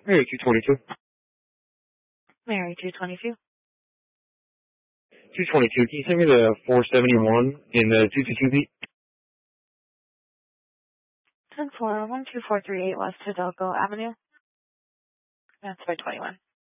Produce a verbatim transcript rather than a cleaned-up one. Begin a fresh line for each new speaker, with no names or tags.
Mary two twenty-two.
Mary two twenty-two.
two twenty-two. Can you send me the four seventy-one in the two two two beat?
ten four one two four three eight West Hidalgo Avenue. That's by twenty-one.